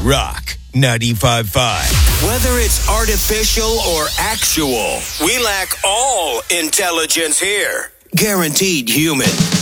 Rock 95.5. Whether it's artificial or actual, we lack all intelligence here. Guaranteed human.